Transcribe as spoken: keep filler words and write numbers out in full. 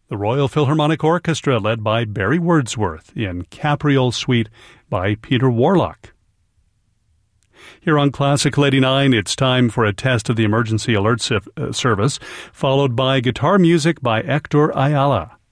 The Royal Philharmonic Orchestra, led by Barry Wordsworth, in Capriole Suite by Peter Warlock. Here on Classical eighty-nine, it's time for a test of the emergency alert sif- uh, service, followed by guitar music by Hector Ayala.